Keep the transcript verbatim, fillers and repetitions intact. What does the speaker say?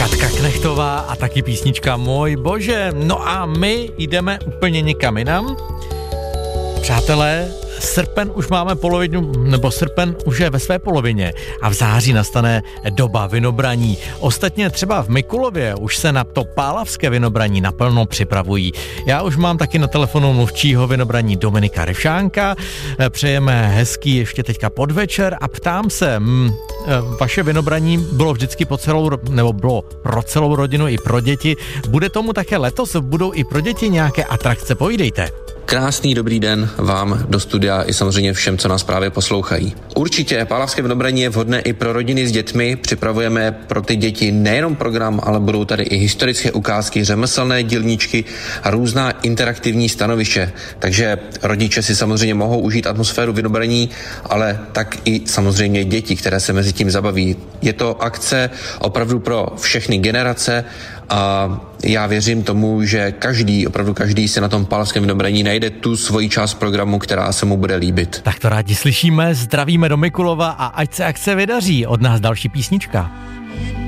Katka Knechtová a taky písnička Můj bože. No a my jdeme úplně někam jinam. Přátelé, srpen už máme polovinu, nebo srpen už je ve své polovině a v září nastane doba vinobraní. Ostatně třeba v Mikulově už se na to pálavské vinobraní naplno připravují. Já už mám taky na telefonu mluvčího vinobraní Dominika Ryšánka. Přejeme hezký ještě teďka podvečer a ptám se, hm, vaše vinobraní bylo vždycky po celou, nebo bylo pro celou rodinu i pro děti. Bude tomu také letos? Budou i pro děti nějaké atrakce? Povídejte. Krásný dobrý den vám do studia i samozřejmě všem, co nás právě poslouchají. Určitě pálavské vinobraní je vhodné i pro rodiny s dětmi. Připravujeme pro ty děti nejenom program, ale budou tady i historické ukázky, řemeslné dílničky a různá interaktivní stanoviště. Takže rodiče si samozřejmě mohou užít atmosféru vinobraní, ale tak i samozřejmě děti, které se mezi tím zabaví. Je to akce opravdu pro všechny generace a já věřím tomu, že každý, opravdu každý si na tom pálavském vinobraní najde tu svoji část programu, která se mu bude líbit. Tak to rádi slyšíme, zdravíme do Mikulova a ať se akce vydaří. Od nás další písnička.